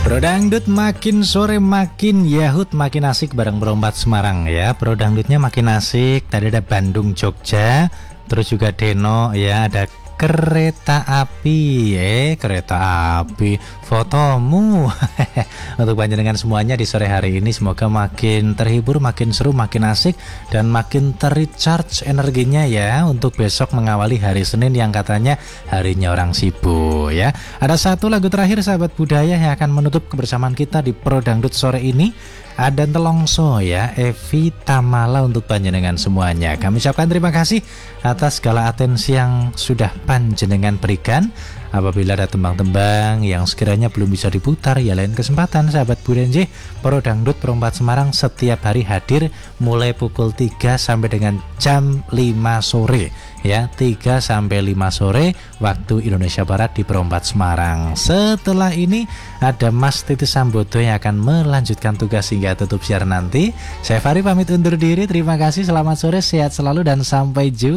Bro Dangdut makin sore makin yahut makin asik bareng Berompat Semarang ya. Bro Dangdutnya makin asik. Tadi ada Bandung Jogja, terus juga Deno ya, ada kereta api kereta api fotomu. Untuk panjenengan semuanya di sore hari ini semoga makin terhibur, makin seru, makin asik dan makin terrecharge energinya ya untuk besok mengawali hari Senin yang katanya harinya orang sibuk ya. Ada satu lagu terakhir sahabat budaya yang akan menutup kebersamaan kita di Pro Dangdut sore ini. Ada Telongso ya, Evi Tamala untuk panjenengan semuanya. Kami ucapkan terima kasih atas segala atensi yang sudah panjenengan berikan. Apabila ada tembang-tembang yang sekiranya belum bisa diputar, ya lain kesempatan sahabat Budenje. Pro Dangdut Berompat Semarang setiap hari hadir mulai pukul 3 sampai dengan jam 5 sore ya, 3 sampai 5 sore waktu Indonesia Barat di Berompat Semarang. Setelah ini ada Mas Titi Sambodo yang akan melanjutkan tugas hingga tutup siaran nanti. Saya Fari pamit undur diri. Terima kasih, selamat sore, sehat selalu dan sampai jumpa.